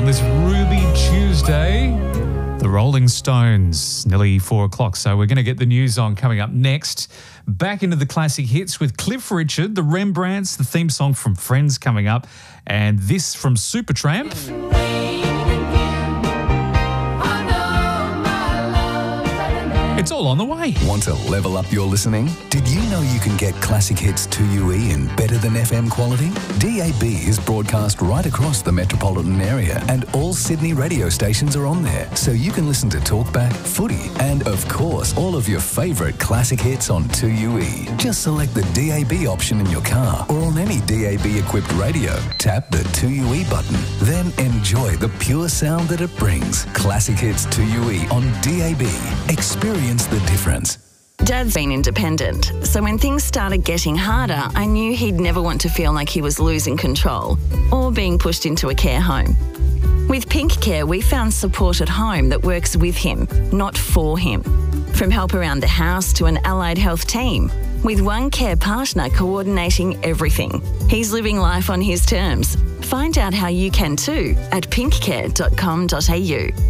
on this Ruby Tuesday. The Rolling Stones, nearly 4 o'clock. So we're going to get the news on coming up next. Back into the classic hits with Cliff Richard, the Rembrandts, the theme song from Friends coming up, and this from Supertramp. It's all on the way. Want to level up your listening? Did you know you can get classic hits 2UE in better than FM quality? DAB is broadcast right across the metropolitan area and all Sydney radio stations are on there. So you can listen to Talkback, Footy and, of course, all of your favourite classic hits on 2UE. Just select the DAB option in your car or on any DAB-equipped radio. Tap the 2UE button. Then enjoy the pure sound that it brings. Classic hits 2UE on DAB. Experience the difference. Dad's been independent, so when things started getting harder, I knew he'd never want to feel like he was losing control or being pushed into a care home. With Pink Care, we found support at home that works with him, not for him. From help around the house to an allied health team, with one care partner coordinating everything. He's living life on his terms. Find out how you can too at pinkcare.com.au.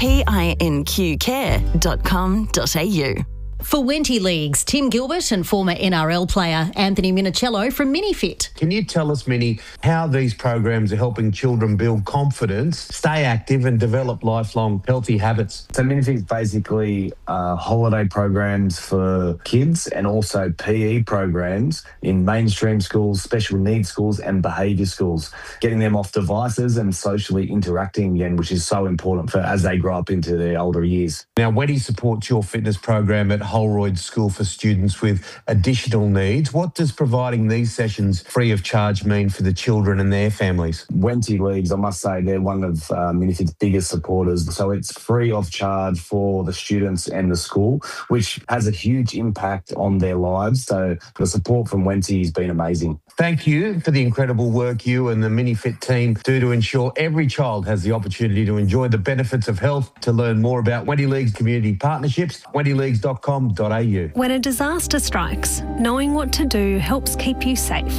pinqcare.com.au. For Wenty Leagues, Tim Gilbert and former NRL player Anthony Minicello from Minifit. Can you tell us, Minnie, how these programs are helping children build confidence, stay active and develop lifelong healthy habits? So Minifit is basically holiday programs for kids and also PE programs in mainstream schools, special needs schools and behaviour schools, getting them off devices and socially interacting again, which is so important for as they grow up into their older years. Now, Wenty supports your fitness program at Holroyd School for students with additional needs. What does providing these sessions free of charge mean for the children and their families? Wenty Leagues, I must say, they're one of Minifit's biggest supporters. So it's free of charge for the students and the school, which has a huge impact on their lives. So the support from Wenty has been amazing. Thank you for the incredible work you and the Minifit team do to ensure every child has the opportunity to enjoy the benefits of health. To learn more about Wenty Leagues community partnerships, wentyleagues.com.au. When a disaster strikes, knowing what to do helps keep you safe.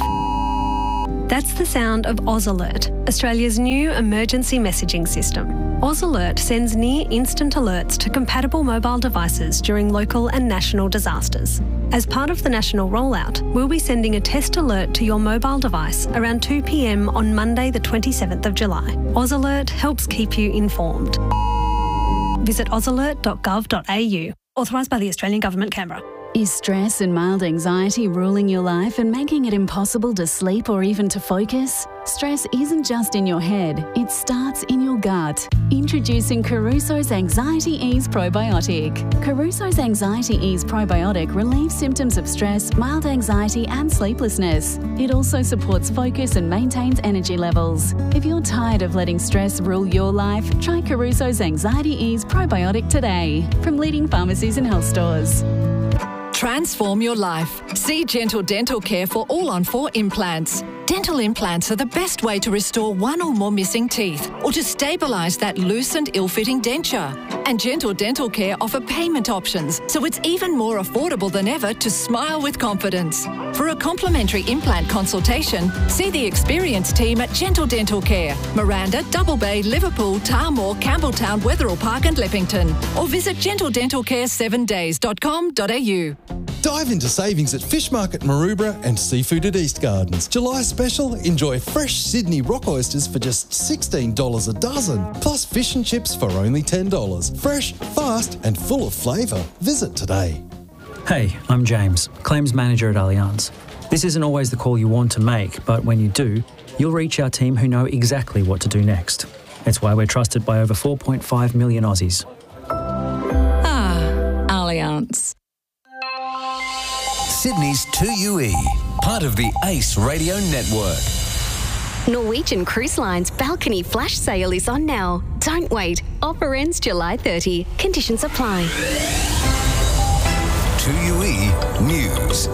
That's the sound of Oz Alert, Australia's new emergency messaging system. Oz Alert sends near-instant alerts to compatible mobile devices during local and national disasters. As part of the national rollout, we'll be sending a test alert to your mobile device around 2 p.m. on Monday the 27th of July. Oz Alert helps keep you informed. Visit ozalert.gov.au. Authorised by the Australian Government, Canberra. Is stress and mild anxiety ruling your life and making it impossible to sleep or even to focus? Stress isn't just in your head, it starts in your gut. Introducing Caruso's Anxiety Ease Probiotic. Caruso's Anxiety Ease Probiotic relieves symptoms of stress, mild anxiety and sleeplessness. It also supports focus and maintains energy levels. If you're tired of letting stress rule your life, try Caruso's Anxiety Ease Probiotic today from leading pharmacies and health stores. Transform your life. See Gentle Dental Care for all-on-4 implants. Dental implants are the best way to restore one or more missing teeth or to stabilise that loose and ill-fitting denture. And Gentle Dental Care offer payment options, so it's even more affordable than ever to smile with confidence. For a complimentary implant consultation, see the experienced team at Gentle Dental Care, Miranda, Double Bay, Liverpool, Tarmore, Campbelltown, Wetherill Park and Leppington. Or visit gentledentalcare7days.com.au. Dive into savings at Fish Market Maroubra and Seafood at East Gardens. July special, enjoy fresh Sydney rock oysters for just $16 a dozen, plus fish and chips for only $10. Fresh, fast and full of flavour. Visit today. Hey, I'm James, Claims Manager at Allianz. This isn't always the call you want to make, but when you do, you'll reach our team who know exactly what to do next. It's why we're trusted by over 4.5 million Aussies. Allianz. Sydney's 2UE, part of the ACE Radio Network. Norwegian Cruise Line's balcony flash sale is on now. Don't wait. Offer ends July 30. Conditions apply. 2UE News.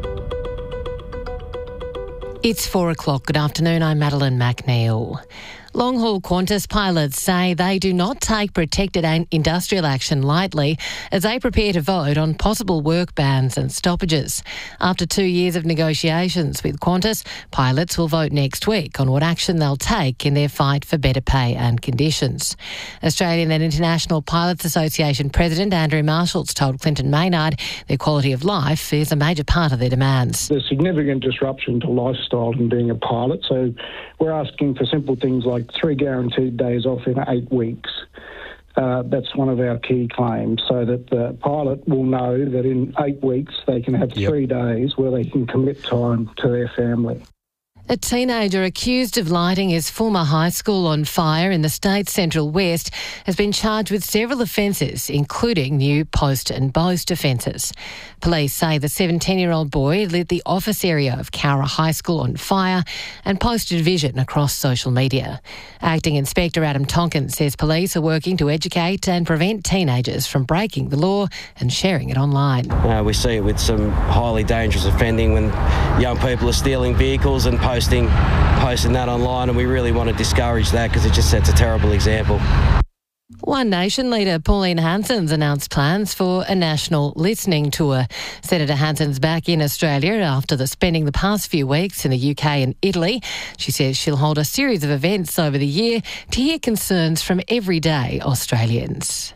It's 4 o'clock. Good afternoon. I'm Madeline McNeil. Long-haul Qantas pilots say they do not take protected industrial action lightly as they prepare to vote on possible work bans and stoppages. After 2 years of negotiations with Qantas, pilots will vote next week on what action they'll take in their fight for better pay and conditions. Australian and International Pilots Association President Andrew Marshall's told Clinton Maynard their quality of life is a major part of their demands. There's significant disruption to lifestyle in being a pilot, so we're asking for simple things like 3 guaranteed days off in 8 weeks. That's one of our key claims, so that the pilot will know that in 8 weeks they can have 3 days where they can commit time to their family. A teenager accused of lighting his former high school on fire in the state's Central West has been charged with several offences, including new post and boast offences. Police say the 17-year-old boy lit the office area of Cowra High School on fire and posted a vision across social media. Acting Inspector Adam Tonkin says police are working to educate and prevent teenagers from breaking the law and sharing it online. We see it with some highly dangerous offending when young people are stealing vehicles and posting that online, and we really want to discourage that because it just sets a terrible example. One Nation leader Pauline Hanson's announced plans for a national listening tour. Senator Hanson's back in Australia after spending the past few weeks in the UK and Italy. She says she'll hold a series of events over the year to hear concerns from everyday Australians.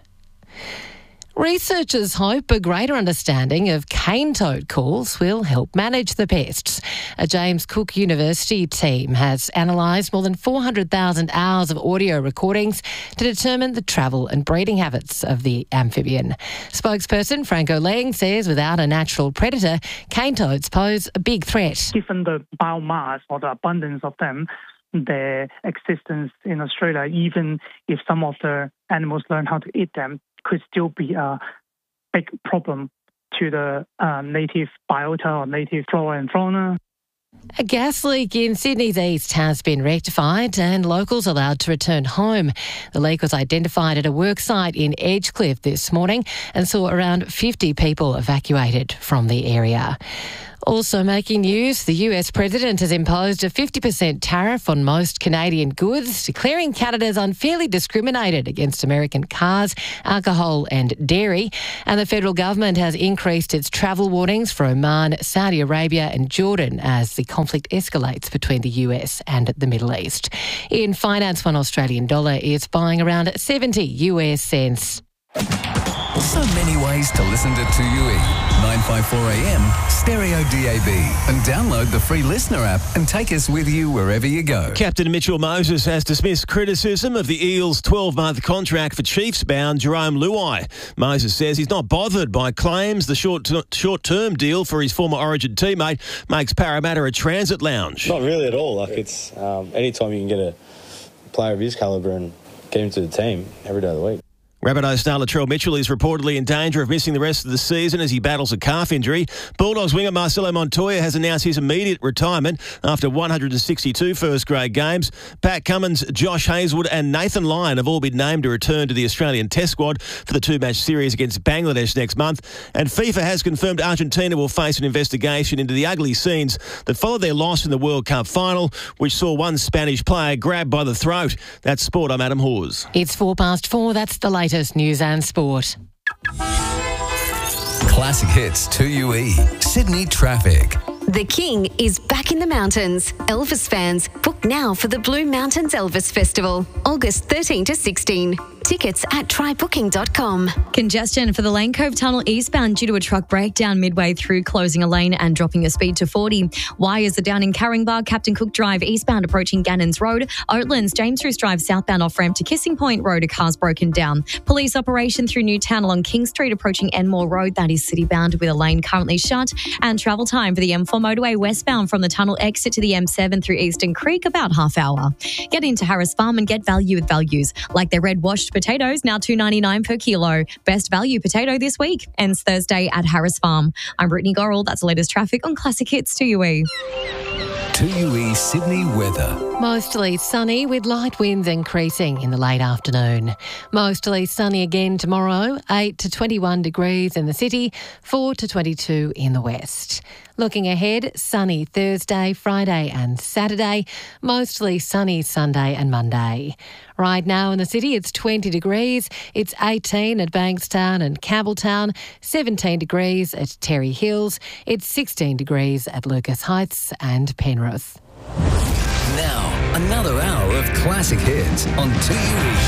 Researchers hope a greater understanding of cane toad calls will help manage the pests. A James Cook University team has analysed more than 400,000 hours of audio recordings to determine the travel and breeding habits of the amphibian. Spokesperson Franco Leng says without a natural predator, cane toads pose a big threat. Given the biomass or the abundance of them, their existence in Australia, even if some of the animals learn how to eat them, could still be a big problem to the native biota or native flora and fauna. A gas leak in Sydney's east has been rectified and locals allowed to return home. The leak was identified at a worksite in Edgecliff this morning and saw around 50 people evacuated from the area. Also making news, the US president has imposed a 50% tariff on most Canadian goods, declaring Canada's unfairly discriminated against American cars, alcohol and dairy. And the federal government has increased its travel warnings for Oman, Saudi Arabia and Jordan as the conflict escalates between the US and the Middle East. In finance, one Australian dollar is buying around 70 US cents. So many ways to listen to 2UE. 954 AM, Stereo DAB. And download the free Listener app and take us with you wherever you go. Captain Mitchell Moses has dismissed criticism of the Eels' 12-month contract for Chiefs-bound Jerome Luai. Moses says he's not bothered by claims the short-term deal for his former Origin teammate makes Parramatta a transit lounge. Not really at all. Like, it's anytime you can get a player of his calibre and get him to the team every day of the week. Rabbitohs star Latrell Mitchell is reportedly in danger of missing the rest of the season as he battles a calf injury. Bulldogs winger Marcelo Montoya has announced his immediate retirement after 162 first-grade games. Pat Cummins, Josh Hazlewood and Nathan Lyon have all been named to return to the Australian Test squad for the 2-match series against Bangladesh next month. And FIFA has confirmed Argentina will face an investigation into the ugly scenes that followed their loss in the World Cup final, which saw one Spanish player grabbed by the throat. That's Sport. I'm Adam Hawes. It's 4:04. That's the latest news and sport. Classic Hits 2UE. Sydney traffic. The King is back in the mountains. Elvis fans, book now for the Blue Mountains Elvis Festival, August 13 to 16. Tickets at trybooking.com. Congestion for the Lane Cove Tunnel eastbound due to a truck breakdown midway through, closing a lane and dropping the speed to 40. Wires are down in Caringbah, Captain Cook Drive eastbound approaching Gannons Road. Oatlands, James Roos Drive southbound off-ramp to Kissing Point Road, a car's broken down. Police operation through Newtown along King Street approaching Enmore Road, that is city-bound with a lane currently shut. And travel time for the M4 motorway westbound from the tunnel exit to the M7 through Eastern Creek, about half hour. Get into Harris Farm and get value with values, like their red washed potatoes, now $2.99 per kilo. Best value potato this week. Ends Thursday at Harris Farm. I'm Brittany Gorrell. That's the latest traffic on Classic Hits 2UE. 2UE Sydney weather. Mostly sunny with light winds increasing in the late afternoon. Mostly sunny again tomorrow, 8 to 21 degrees in the city, 4 to 22 in the west. Looking ahead, sunny Thursday, Friday and Saturday, mostly sunny Sunday and Monday. Right now in the city, it's 20 degrees. It's 18 at Bankstown and Campbelltown, 17 degrees at Terry Hills. It's 16 degrees at Lucas Heights and Penrith. Now, another hour of classic hits on 2UE.